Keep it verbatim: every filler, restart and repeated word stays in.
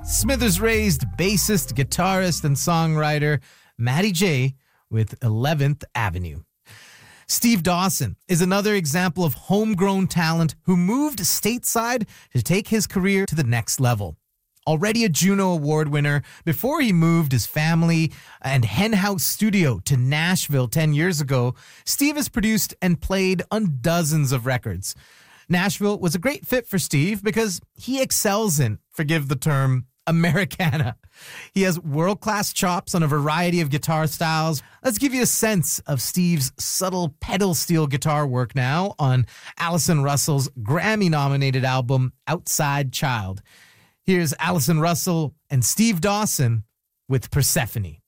Smithers-raised bassist, guitarist, and songwriter Matty J with eleventh Avenue. Steve Dawson is another example of homegrown talent who moved stateside to take his career to the next level. Already a Juno Award winner, before he moved his family and Henhouse studio to Nashville ten years ago, Steve has produced and played on dozens of records. Nashville was a great fit for Steve because he excels in, forgive the term, Americana. He has world-class chops on a variety of guitar styles. Let's give you a sense of Steve's subtle pedal steel guitar work now on Allison Russell's Grammy-nominated album, Outside Child. Here's Allison Russell and Steve Dawson with Persephone.